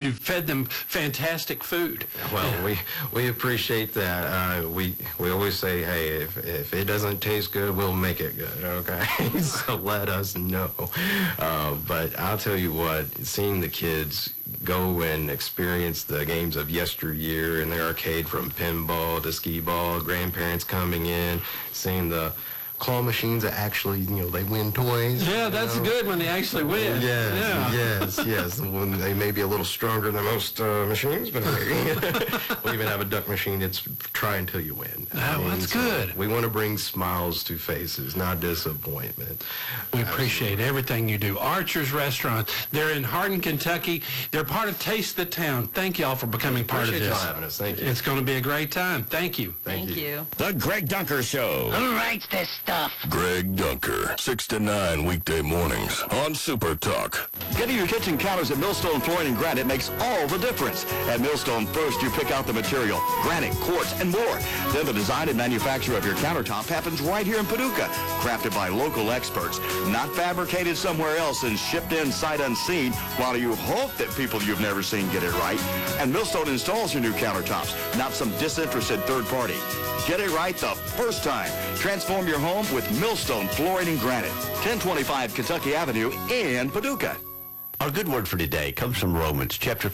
you fed them fantastic food. Well, we appreciate that. We always say, hey, if it doesn't taste good, we'll make it good, okay? So let us know. But I'll tell you what, seeing the kids go and experience the games of yesteryear in the arcade, from pinball to skee-ball, grandparents coming in, seeing the claw machines that actually, they win toys. Yeah, that's good when they actually win. Yes. When they may be a little stronger than most machines, but we even have a duck machine. It's try until you win. That's good. We want to bring smiles to faces, not disappointment. We appreciate everything you do. Archer's Restaurant. They're in Hardin, Kentucky. They're part of Taste the Town. Thank y'all for becoming part of this. Appreciate y'all having us. Thank you. It's going to be a great time. Thank you. Thank you. The Greg Dunker Show. Who writes this stuff? Greg Dunker, 6 to 9 weekday mornings on Super Talk. Getting your kitchen counters at Millstone Flooring and Granite makes all the difference. At Millstone, first you pick out the material, granite, quartz, and more. Then the design and manufacture of your countertop happens right here in Paducah. Crafted by local experts, not fabricated somewhere else and shipped in sight unseen, while you hope that people you've never seen get it right. And Millstone installs your new countertops, not some disinterested third party. Get it right the first time. Transform your home with Millstone Flooring and Granite, 1025 Kentucky Avenue in Paducah. Our good word for today comes from Romans chapter